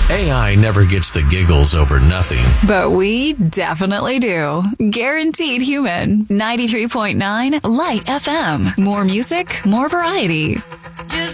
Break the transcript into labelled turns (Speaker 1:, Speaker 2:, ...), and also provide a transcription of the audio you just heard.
Speaker 1: AI never gets the giggles over nothing.
Speaker 2: But we definitely do. Guaranteed Human. 93.9 Light FM. More music, more variety.